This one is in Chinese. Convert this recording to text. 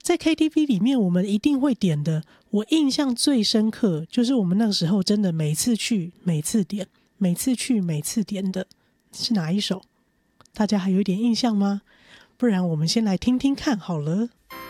在 KTV 里面我们一定会点的，我印象最深刻就是我们那个时候真的每次去每次点，每次去每次点的是哪一首？大家还有一点印象吗？不然我们先来听听看好了。